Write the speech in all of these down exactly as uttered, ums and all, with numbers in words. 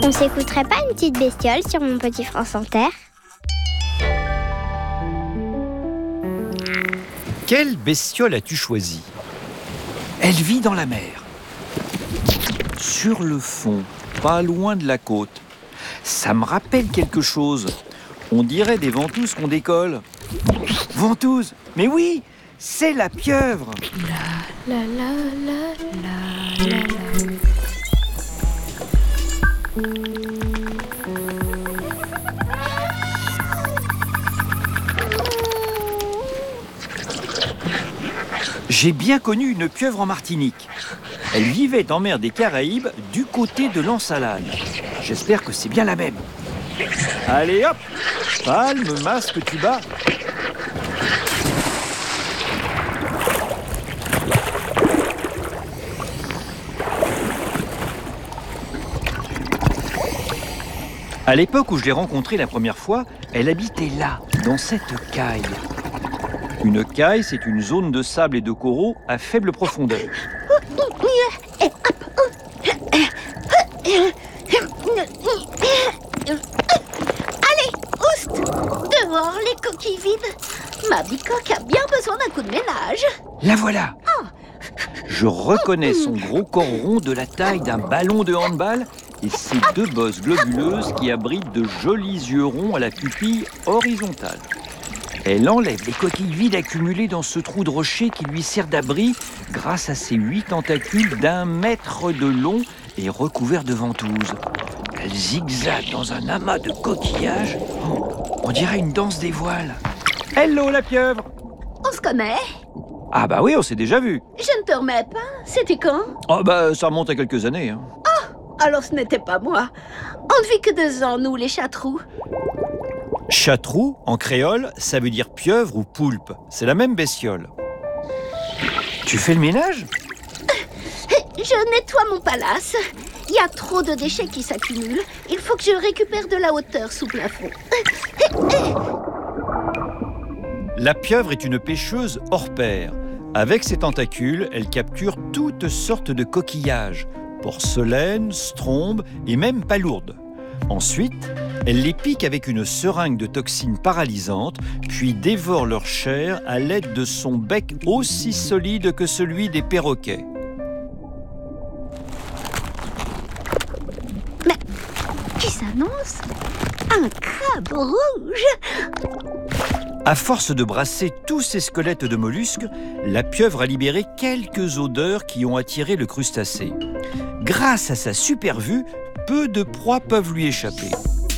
On s'écouterait pas une petite bestiole sur Mon Petit France Inter? Quelle bestiole as-tu choisi? Elle vit dans la mer. Sur le fond, pas loin de la côte. Ça me rappelle quelque chose. On dirait des ventouses qu'on décolle. Ventouses? Mais oui, c'est la pieuvre. La la la la la la la. J'ai bien connu une pieuvre en Martinique. Elle vivait en mer des Caraïbes, du côté de l'Ensalade. J'espère que c'est bien la même. Allez hop! Palme, masque, tuba. À l'époque où je l'ai rencontrée la première fois, elle habitait là, dans cette caille. Une caille, c'est une zone de sable et de coraux à faible profondeur. Allez, oust! Dehors, les coquilles vides. Ma bicoque a bien besoin d'un coup de ménage. La voilà! Je reconnais son gros corps rond de la taille d'un ballon de handball et ses deux bosses globuleuses qui abritent de jolis yeux ronds à la pupille horizontale. Elle enlève les coquilles vides accumulées dans ce trou de rocher qui lui sert d'abri grâce à ses huit tentacules d'un mètre de long et recouverts de ventouses. Elle zigzague dans un amas de coquillages. Oh, on dirait une danse des voiles. Hello la pieuvre! On se connaît? Ah bah oui, on s'est déjà vu. Je ne te remets pas. C'était quand? Oh bah ça remonte à quelques années. Hein. Alors ce n'était pas moi. On ne vit que deux ans, nous, les chatrous. Chatrou, en créole, ça veut dire pieuvre ou poulpe. C'est la même bestiole. Tu fais le ménage? Je nettoie mon palace. Il y a trop de déchets qui s'accumulent. Il faut que je récupère de la hauteur sous plafond. La pieuvre est une pêcheuse hors pair. Avec ses tentacules, elle capture toutes sortes de coquillages. Porcelaine, strombes et même palourdes. Ensuite, elle les pique avec une seringue de toxines paralysantes, puis dévore leur chair à l'aide de son bec aussi solide que celui des perroquets. Mais qui s'annonce? Un crabe rouge! À force de brasser tous ces squelettes de mollusques, la pieuvre a libéré quelques odeurs qui ont attiré le crustacé. Grâce à sa super vue, peu de proies peuvent lui échapper.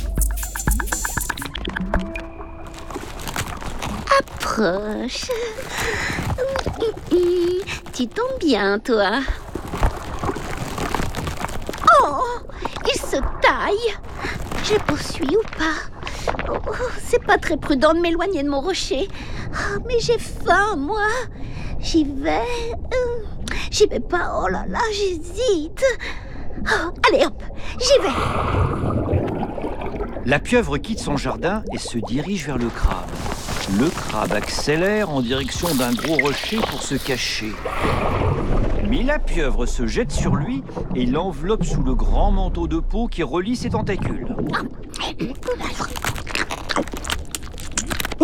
Approche. Tu tombes bien, toi. Oh, il se taille. Je poursuis ou pas? Oh, c'est pas très prudent de m'éloigner de mon rocher. Oh, mais j'ai faim, moi. J'y vais. J'y vais pas. Oh là là, j'hésite. Oh, allez hop, j'y vais. La pieuvre quitte son jardin et se dirige vers le crabe. Le crabe accélère en direction d'un gros rocher pour se cacher. Mais la pieuvre se jette sur lui et l'enveloppe sous le grand manteau de peau qui relie ses tentacules. Mmh,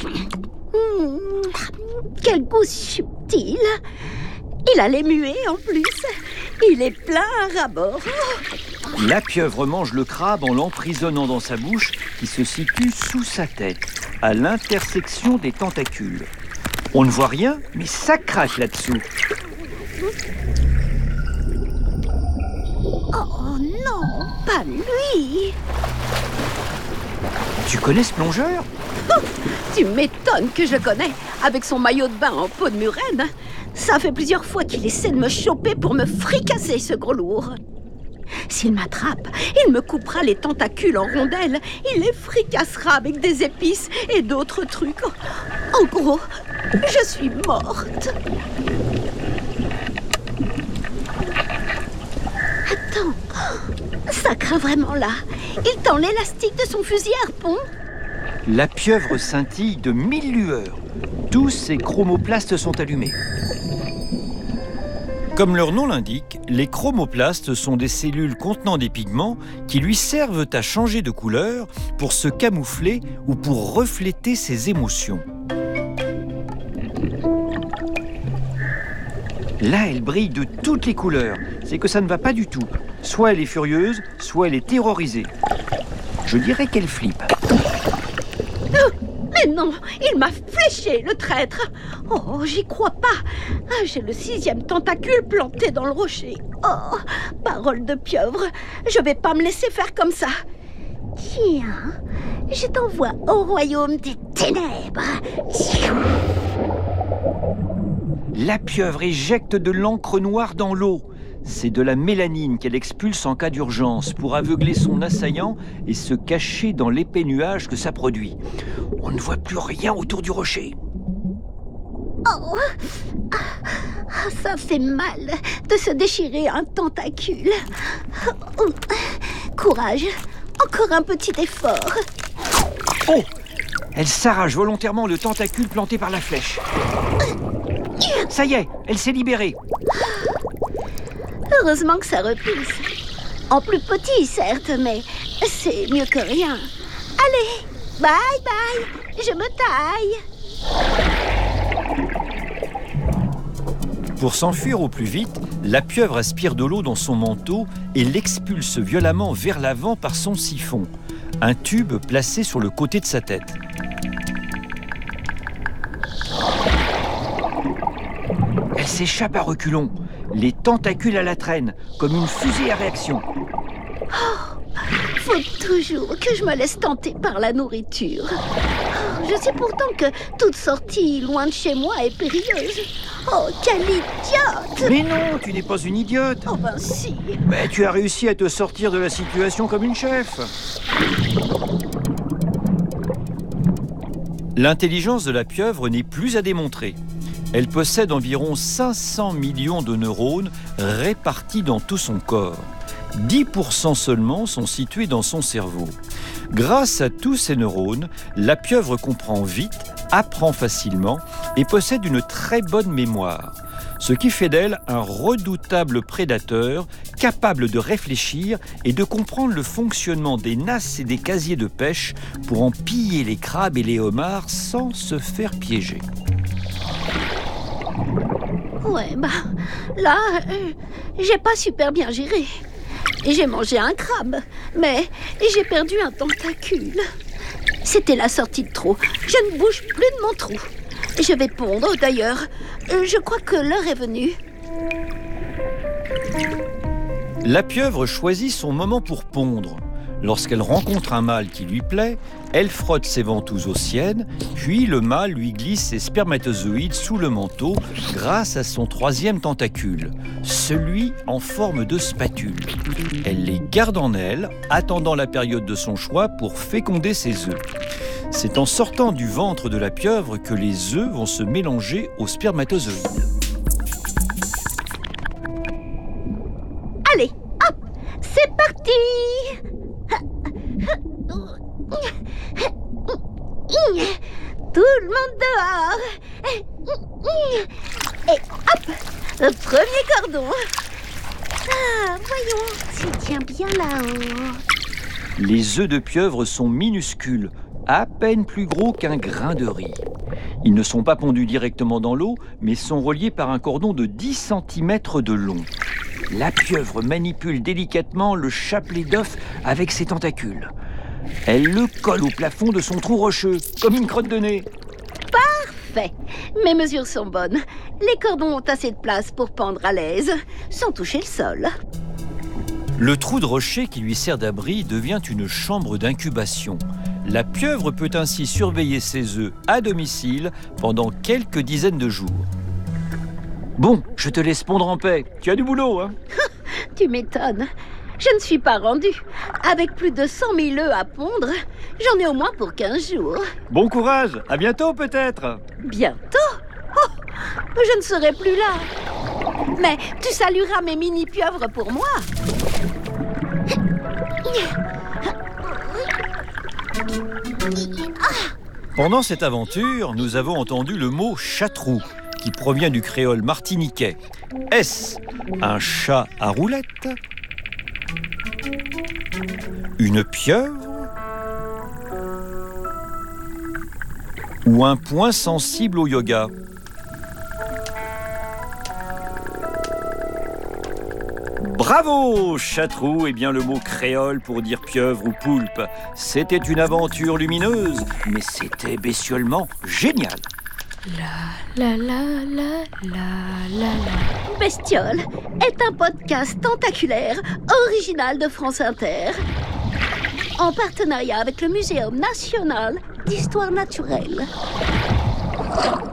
quel goût subtil. Il a les muets en plus. Il est plein à ras-bord. La pieuvre mange le crabe en l'emprisonnant dans sa bouche qui se situe sous sa tête, à l'intersection des tentacules. On ne voit rien, mais ça craque là-dessous. Oh non, pas lui. Tu connais ce plongeur? Oh, tu m'étonnes que je le connais, avec son maillot de bain en peau de murène. Ça fait plusieurs fois qu'il essaie de me choper pour me fricasser, ce gros lourd. S'il m'attrape, il me coupera les tentacules en rondelles. Il les fricassera avec des épices et d'autres trucs. En gros, je suis morte. Attends, ça craint vraiment là. Il tend l'élastique de son fusil à harpon. La pieuvre scintille de mille lueurs. Tous ses chromoplastes sont allumés. Comme leur nom l'indique, les chromoplastes sont des cellules contenant des pigments qui lui servent à changer de couleur pour se camoufler ou pour refléter ses émotions. Là, elle brille de toutes les couleurs. C'est que ça ne va pas du tout. Soit elle est furieuse, soit elle est terrorisée. Je dirais qu'elle flippe. Mais non, il m'a fléché, le traître. Oh, j'y crois pas. Ah, j'ai le sixième tentacule planté dans le rocher. Oh, parole de pieuvre, je vais pas me laisser faire comme ça. Tiens, je t'envoie au royaume des ténèbres. La pieuvre éjecte de l'encre noire dans l'eau. C'est de la mélanine qu'elle expulse en cas d'urgence pour aveugler son assaillant et se cacher dans l'épais nuage que ça produit. On ne voit plus rien autour du rocher. Oh, ah, ça fait mal de se déchirer un tentacule. Oh, courage, encore un petit effort. Oh! Elle s'arrache volontairement le tentacule planté par la flèche. Ça y est, elle s'est libérée. Heureusement que ça repousse. En plus petit, certes, mais c'est mieux que rien. Allez, bye bye, je me taille. Pour s'enfuir au plus vite, la pieuvre aspire de l'eau dans son manteau et l'expulse violemment vers l'avant par son siphon, un tube placé sur le côté de sa tête. Elle s'échappe à reculons, les tentacules à la traîne, comme une fusée à réaction. Oh, faut toujours que je me laisse tenter par la nourriture. Oh, je sais pourtant que toute sortie loin de chez moi est périlleuse. Oh, quelle idiote! Mais non, tu n'es pas une idiote. Oh ben si. Mais tu as réussi à te sortir de la situation comme une chef. L'intelligence de la pieuvre n'est plus à démontrer. Elle possède environ cinq cents millions de neurones répartis dans tout son corps. dix pour cent seulement sont situés dans son cerveau. Grâce à tous ces neurones, la pieuvre comprend vite, apprend facilement et possède une très bonne mémoire. Ce qui fait d'elle un redoutable prédateur capable de réfléchir et de comprendre le fonctionnement des nasses et des casiers de pêche pour en piller les crabes et les homards sans se faire piéger. Ouais, bah, là, euh, j'ai pas super bien géré. J'ai mangé un crabe, mais j'ai perdu un tentacule. C'était la sortie de trop. Je ne bouge plus de mon trou. Je vais pondre, d'ailleurs. Je crois que l'heure est venue. La pieuvre choisit son moment pour pondre. Lorsqu'elle rencontre un mâle qui lui plaît, elle frotte ses ventouses aux siennes, puis le mâle lui glisse ses spermatozoïdes sous le manteau grâce à son troisième tentacule, celui en forme de spatule. Elle les garde en elle, attendant la période de son choix pour féconder ses œufs. C'est en sortant du ventre de la pieuvre que les œufs vont se mélanger aux spermatozoïdes. Allez, hop, c'est parti! Tout le monde dehors. Et hop, le premier cordon. Ah, voyons, s'il tient bien là-haut. Les œufs de pieuvre sont minuscules, à peine plus gros qu'un grain de riz. Ils ne sont pas pondus directement dans l'eau, mais sont reliés par un cordon de dix centimètres de long. La pieuvre manipule délicatement le chapelet d'œuf avec ses tentacules. Elle le colle au plafond de son trou rocheux, comme une crotte de nez. Parfait. Mes mesures sont bonnes. Les cordons ont assez de place pour pendre à l'aise, sans toucher le sol. Le trou de rocher qui lui sert d'abri devient une chambre d'incubation. La pieuvre peut ainsi surveiller ses œufs à domicile pendant quelques dizaines de jours. Bon, je te laisse pondre en paix. Tu as du boulot, hein? Tu m'étonnes. Je ne suis pas rendue. Avec plus de cent mille œufs à pondre, j'en ai au moins pour quinze jours. Bon courage, à bientôt peut-être. Bientôt? Oh, je ne serai plus là. Mais tu salueras mes mini-pieuvres pour moi. Pendant cette aventure, nous avons entendu le mot chatrou, qui provient du créole martiniquais. S, Un chat à roulettes? Une pieuvre? Ou un point sensible au yoga? Bravo, Chatrou! Eh bien, le mot créole pour dire pieuvre ou poulpe, c'était une aventure lumineuse, mais c'était bestiolement génial. La la la la la la la. Bestiole est un podcast tentaculaire original de France Inter, en partenariat avec le Muséum national d'histoire naturelle.